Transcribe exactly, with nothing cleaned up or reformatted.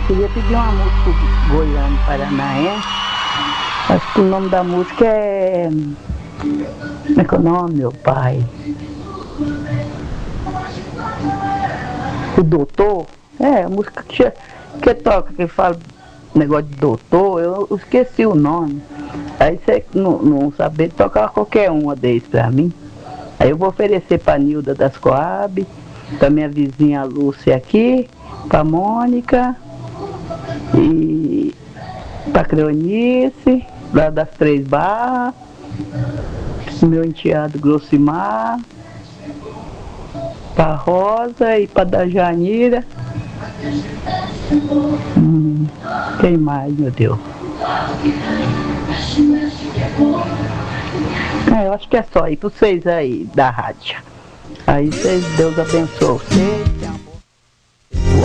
queria pedir uma música pro Goiano Paranaense. Acho que o nome da música é... Como é que é o nome, meu pai? O Doutor? É, a música que, que toca, que fala negócio de doutor, eu esqueci o nome. Aí você não, não saber tocar qualquer uma deles pra mim. Aí eu vou oferecer pra Nilda das Coab, pra minha vizinha Lúcia aqui, pra Mônica e pra Creonice, lá das Três Barras, meu enteado Grossimar, pra Rosa e pra Dajanira. Hum, quem mais, meu Deus? É, eu acho que é só aí, pra vocês aí da rádio. Aí vocês, Deus abençoe vocês.